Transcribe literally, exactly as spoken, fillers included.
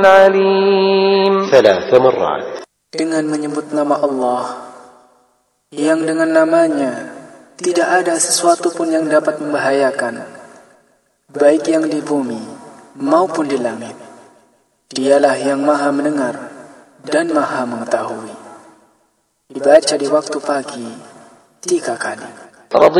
عليم ثلاث مرات. Dengan menyebut nama Allah, yang dengan namanya tidak ada sesuatu pun yang dapat membahayakan, baik yang di bumi maupun di langit. Dialah yang maha mendengar dan maha mengetahui. Dibaca di waktu pagi tiga kali.